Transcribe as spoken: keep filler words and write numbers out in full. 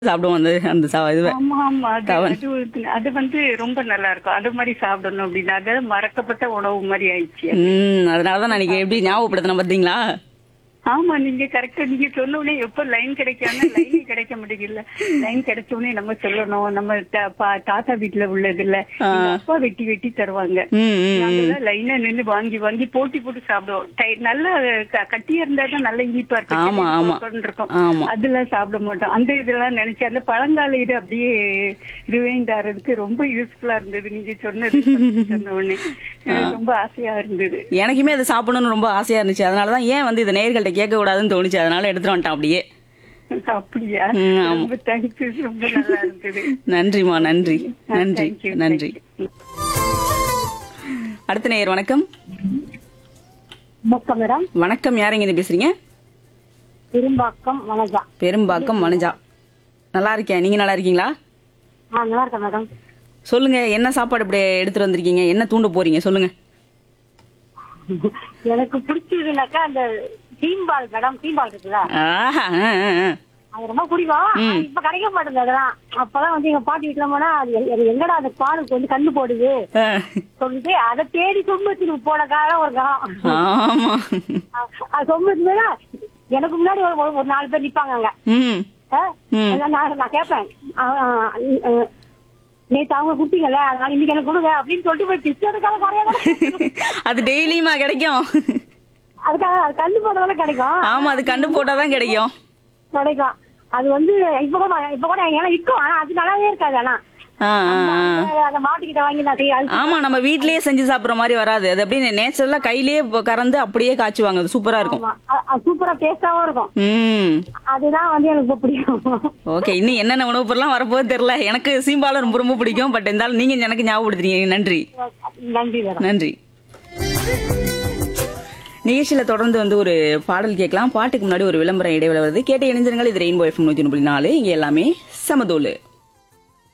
சாப்பிடுவோம் அந்த அந்த சா இதுவ ஆமா ஆமா அது தவன். அது ஒரு- அது வந்து ரொம்ப நல்லா இருக்கும். அது மாதிரி சாப்பிடணும் அப்படின்னா அது மறக்கப்பட்ட உணவு மாதிரி ஆயிடுச்சு. ம் அதனாலதான் நான் இன்னைக்கு எப்படி ஞாபகப்படுத்தின பாத்தீங்களா? ஆமா நீங்க கரெக்டா நீங்க சொன்ன உடனே எப்ப லைன் கிடைக்காம லைன் கிடைக்க மாட்டேங்குதுல்ல. லைன் கிடைச்ச உடனே நம்ம சொல்லணும். நம்ம த- பா- தாத்தா வீட்டுல உள்ளது இல்ல எங்க அப்பா வெட்டி வெட்டி தருவாங்க. ம் ம் ம். நாங்கெல்லாம் லைனா நின்னு வாங்கி வாங்கி போட்டி போட்டு சாப்பிடுவோம். டை- நல்லா க- கட்டியா இருந்தா தான் நல்ல இனிப்பா இருக்கும். ஆமா, சின்ன ஆமா. கொரகொரன்னு இருக்கும். ஆமா. அதெல்லாம் சாப்பிட மாட்டோம். அந்த இதெல்லாம் நினைச்சு அந்த பழங்கால இது அப்படியே ரிவைண்ட் ஆறதுக்கு ரொம்ப யூஸ்ஃபுல்லா இருந்தது. நீங்க சொன்னது சொன்ன உடனே எனக்கு ரொம்ப ஆசையா இருந்தது. எனக்குமே அதை சாப்பிடணும்னு ரொம்ப ஆசையா இருந்துச்சு. அதனாலதான் ஏன் வந்து இதை நேயர்கள்ட்ட கேட்க கூடாதுன்னு தோணுச்சு. அதனால எடுத்துட்டு வந்துட்டேன் அப்படியே. அப்படியா? ம், ஆமா. ரொம்ப தேங்க்யூ. ரொம்ப நல்லா இருந்தது. நன்றிமா, நன்றி நன்றி Thank you, நன்றி. thank you. அடுத்த நேயர் வணக்கம். வணக்கம் மேடம். வணக்கம், யாருங்க இது பேசுறீங்க? பெரும்பாக்கம் வனஜா. பெரும்பாக்கம் மனுஜா. நல்லா இருக்கேன், நீங்க நல்லா இருக்கீங்களா? ஆ நல்லா இருக்கேன் மேடம். சொல்லுங்க, என்ன சாப்பாடு இப்படி எடுத்துட்டு வந்திருக்கீங்க? என்ன தூண்ட போறீங்க சொல்லுங்க. எனக்கு பிடிச்சதுனாக்கா அந்த தீம்பால் மேடம். தீம்பால் இருக்குல்ல, ஆஹா, ஆ, ஆ, ஆ. அது ரொம்ப பிடிக்கும். ஆனா இப்ப கிடைக்க மாட்டேங்குது. அதெல்லாம் அப்பதான் வந்து எங்க பாட்டி வீட்டுல போனா அது எ- எ- எங்கடா அந்த பாலுக்கு வந்து கண்ணு போடுது ஆ, சொல்லிட்டு அதை தேடி சொம்பத்துக்கு போன காலம் ஒரு காலம். ஆமா. அது சொம்பத்து எனக்கு முன்னாடி ஒரு ஒரு- ஒரு நாலு பேர் நிப்பாங்க அங்க. ம் ஆ? ம். நான் நான் கேட்பேன், ஆ, ஆ, ஆ, நேத்து அவங்க குடுத்தீங்கல்ல அதனால இன்னைக்கு எனக்கு கொடுங்க அப்படின்னு சொல்லிட்டு போய் பிச்சதுக்காக குறைய அது டெய்லியுமா கிடைக்கும்? அதுக்காக அது கண்ணு போடுறதால கிடைக்கும். ஆமா, அது கண்ணு போட்டாதான் கிடைக்கும். கிடைக்கும். அது வந்து இப்ப கூட இப்ப கூட எல்லாம் இருக்கும். ஆனா அது நல்லாவே இருக்காது. ஆனா ஆ, ஆ, ஆ. அந்த மாட்டுக்கிட்ட வாங்கி நான் செய்ய அது ஆமா, நம்ம வீட்லயே செஞ்சு சாப்பிடுற மாதிரி வராது. அது அப்படியே நேச்சுரலா கையிலேயே ப- கறந்து அப்படியே காய்ச்சுவாங்க. அது சூப்பரா இருக்கும். ஆமா, அ- அது சூப்பரா டேஸ்டாவும் இருக்கும். ம் அதுதான் வந்து எனக்கு ரொம்ப பிடிக்கும். ஓகே, இன்னும் என்னென்ன உணவுப் பொருள்லாம் வரப்போகுது தெரியல. எனக்கு சீம்பாலும் ரொம்ப ரொம்ப பிடிக்கும். பட் இருந்தாலும் நீங்க எனக்கு ஞாபகப்படுத்துறீங்க. நன்றி நன்றி மேடம். நன்றி. நிகழ்ச்சியில தொடர்ந்து வந்து ஒரு பாடல் கேட்கலாம். பாட்டுக்கு முன்னாடி ஒரு விளம்பரம் இடைவேளை வருது. கேட்டு இணைஞ்சிருங்கள். இது ரெயின்போ எஃப்எம் நூத்தி ஒன்று புள்ளி நாலு. இங்க எல்லாமே சமதோலு.